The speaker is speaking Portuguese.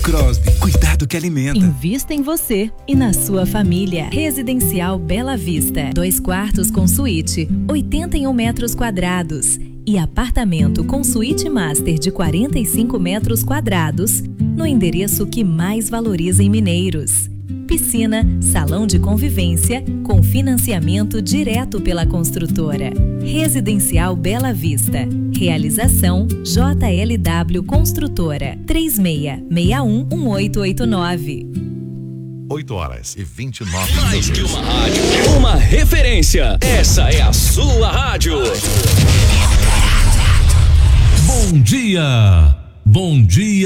Crosby, cuidado que alimenta. Invista em você e na sua família. Residencial Bela Vista. 2 quartos com suíte, 81 metros quadrados. E apartamento com suíte master de 45 metros quadrados, no endereço que mais valoriza em Mineiros. Piscina, salão de convivência, com financiamento direto pela construtora. Residencial Bela Vista. Realização JLW Construtora. 36611889. 8h29. Mais que uma rádio, uma referência. Essa é a sua rádio. Bom dia. Bom dia.